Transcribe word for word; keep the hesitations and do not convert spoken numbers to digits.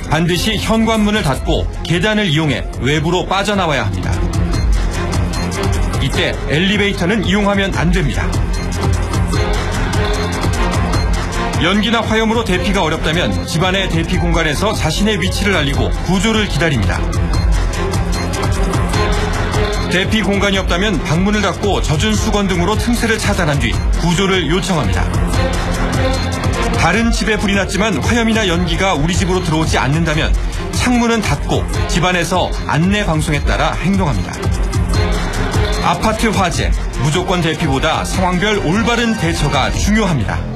반드시 현관문을 닫고 계단을 이용해 외부로 빠져나와야 합니다. 이때 엘리베이터는 이용하면 안 됩니다. 연기나 화염으로 대피가 어렵다면 집안의 대피 공간에서 자신의 위치를 알리고 구조를 기다립니다. 대피 공간이 없다면 방문을 닫고 젖은 수건 등으로 틈새를 차단한 뒤 구조를 요청합니다. 다른 집에 불이 났지만 화염이나 연기가 우리 집으로 들어오지 않는다면 창문은 닫고 집안에서 안내 방송에 따라 행동합니다. 아파트 화재, 무조건 대피보다 상황별 올바른 대처가 중요합니다.